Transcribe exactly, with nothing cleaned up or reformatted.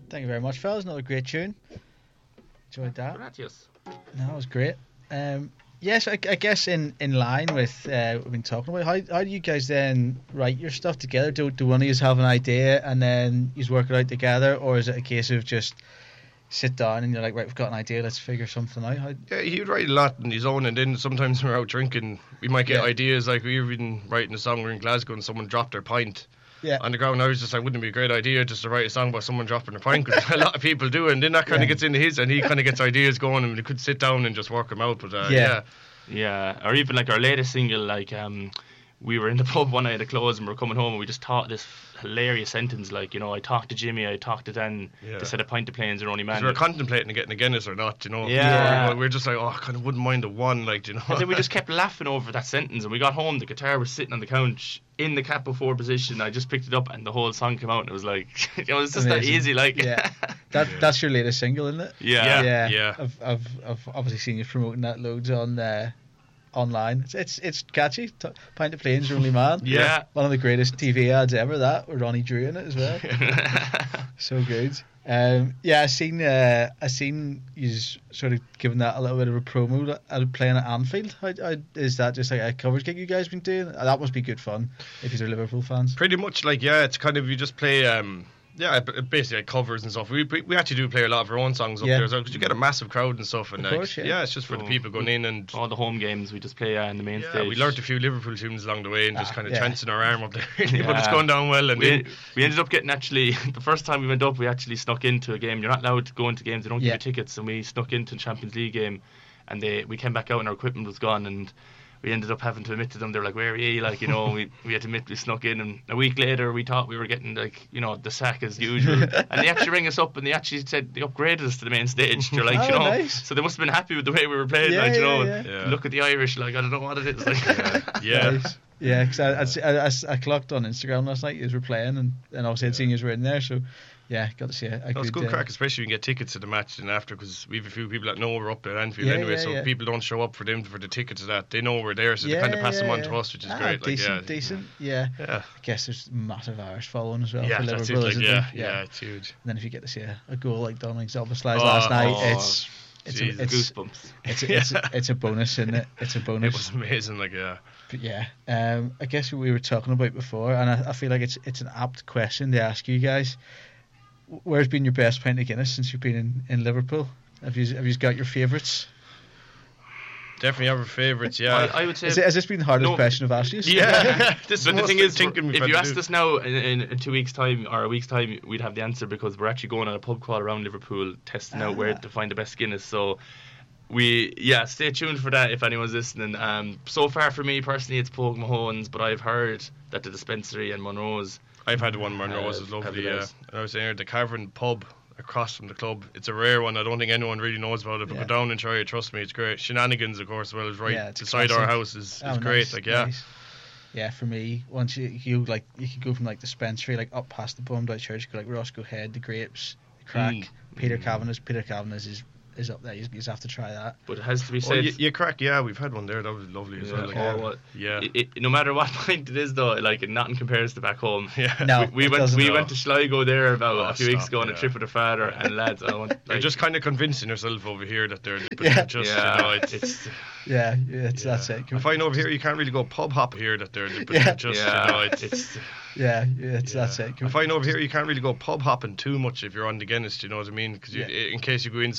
Thank you very much, fellas. Another great tune. Enjoyed that. Gracias. That was great. Um, yes, I, I guess in, in line with uh, what we've been talking about, how, how do you guys then write your stuff together? Do, do one of you have an idea and then you work it out together, or is it a case of just sit down and you're like, right, we've got an idea, let's figure something out? How... Yeah, he'd write a lot on his own, and then sometimes when we're out drinking, we might get Yeah. ideas. Like we were been writing a song, we we're in Glasgow, and someone dropped their pint Yeah. on the ground. I was just like, wouldn't it be a great idea just to write a song about someone dropping their pint? Because a lot of people do, and then that kind of Yeah. gets into his, and he kind of gets ideas going, and we could sit down and just work them out. But uh, Yeah. yeah. Yeah, or even like our latest single, like um, we were in the pub one night at close and we were coming home and we just thought this hilarious sentence, like, you know, I talked to Jimmy, I talked to Dan, Yeah. they said a pint of planes are only man. Because we were contemplating getting a Guinness or not, you know. Yeah. We were just like, oh, I kind of wouldn't mind a one, like, you know. And then we just kept laughing over that sentence, and we got home, the guitar was sitting on the couch in the cap before position. I just picked it up and the whole song came out and it was like, you know, it's just Amazing. that easy, like. Yeah. That That's your latest single, isn't it? Yeah. Yeah. yeah. I've, I've, I've obviously seen you promoting that loads on uh, online. It's, it's it's catchy. T- Pint of Planes, Your Only Man. Yeah. One of the greatest T V ads ever, that, with Ronnie Drew in it as well. So good. Um, yeah, I seen uh, I seen you sort of giving that a little bit of a promo uh, playing at Anfield. How, how, is that just like a covers gig you guys been doing? Uh, That must be good fun if you're Liverpool fans. Pretty much, like, yeah, it's kind of, you just play, um, yeah, b- basically like covers and stuff. We we we actually do play a lot of our own songs up Yeah. there as well, because you get a massive crowd and stuff. And Of like, course, yeah. yeah, it's just for the So, people going in, and All the home games we just play uh, in the main yeah, stage. we learnt a few Liverpool tunes along the way and just Ah, kind of yeah. chancing our arm up there. But Yeah. it's going down well. And we, then, we ended up getting actually the first time we went up, we actually snuck into a game. You're not allowed to go into games, they don't Yeah. give you tickets, and we snuck into the Champions League game, and they we came back out and our equipment was gone, and we ended up having to admit to them. They were like, "Where are you?" Like, you know, and we we had to admit we snuck in, and a week later we thought we were getting, like, you know, the sack as usual, and they actually rang us up and they actually said they upgraded us to the main stage. They're like, Oh, you know, nice. so they must have been happy with the way we were playing, Yeah, like, you yeah, know, yeah. and Yeah. look at the Irish, like, I don't know what it is, like. yeah. Nice. Yeah, because I, I, I, I clocked on Instagram last night as we were playing, and, and obviously I'd seen you were in there, so yeah, got to see a, a That's good, good uh, crack, especially when you get tickets to the match then after, because we have a few people that know we're up at Anfield Yeah, anyway, yeah, so yeah. people don't show up for them for the tickets to that. They know we're there, so yeah, they kind of pass yeah, them on yeah. to us, which is Ah, great. Like, decent, yeah. decent, yeah. Yeah. I guess there's massive Irish following as well Yeah, for that's Liverpool, it. Like, isn't yeah, there? yeah, it's huge. And then if you get to see a, a goal like Dominic Zoboslai's Oh, last night, oh, it's it's Jesus. a, it's, Goosebumps. it's, a, it's, a, it's a bonus, isn't it? It's a It bonus. was amazing. Like, yeah. But yeah, um, I guess what we were talking about before, and I, I feel like it's it's an apt question to ask you guys. Where's been your best pint of Guinness since you've been in, in Liverpool? Have you have you got your favourites? Definitely have our favourites, yeah. I, I would say. Has, it, has this been the hardest No. question I've asked you? yeah. This But the most thing is, thinking we've if had you to asked do. us now in, in, in two weeks' time or a week's time, we'd have the answer, because we're actually going on a pub crawl around Liverpool, testing out where Ah. to find the best Guinness. So, we yeah, stay tuned for that if anyone's listening. Um, so far for me personally, it's Pogue Mahone's, but I've heard that the dispensary and Monroe's. I've had one where Uh, Monroe's is have lovely, the yeah. best. And I was saying, the Cavern pub across from the club, it's a rare one. I don't think anyone really knows about it, but Yeah. go down and try it. Trust me, it's great. Shenanigans, of course, well, is right Yeah, it's beside our classic. house. is, is Oh, great. nice, Like, yeah. nice. Yeah, for me, once you you like you could go from like dispensary like up past the Bummed Out Church, go like Roscoe Head, the Grapes, the Crack, Mm. Peter Mm. Cavanagh's. Peter Cavanagh's is is up there. You just have to try that. But it has to be Oh, said. you, you crack, yeah, we've had one there. That was lovely as Yeah, well. Like, oh, yeah. what- yeah. It, it, no matter what pint it is, though, like, nothing compares to back home. Yeah. No, we, we it went doesn't. we No. went to Sligo there about Oh, a few weeks stop, ago on a yeah. trip with a father, and lads, I want, You're like, just kind of convincing yourself over here that they're, but Yeah. they're just, yeah, you know, it's, it's Yeah, yeah, it's, yeah. that's it. I find over here you can't really go pub hop here that they're, but Yeah. they're just, yeah, you know, it's, it's Yeah, yeah, it's yeah. that's it. I find over here you can't really go pub hopping too much if you're on the Guinness. Do you know what I mean? Because Yeah. in case you go in